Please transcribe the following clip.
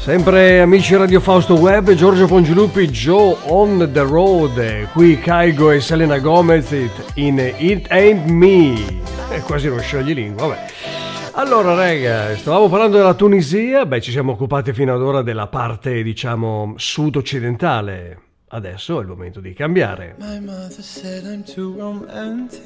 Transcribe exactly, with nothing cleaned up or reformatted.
Sempre amici Radio Fausto Web, Giorgio Pongilupi, Joe on the road, qui Kygo e Selena Gomez in It Ain't Me, è quasi uno scioglilingua, vabbè. Allora raga, stavamo parlando della Tunisia, beh ci siamo occupati fino ad ora della parte diciamo sud-occidentale, adesso è il momento di cambiare.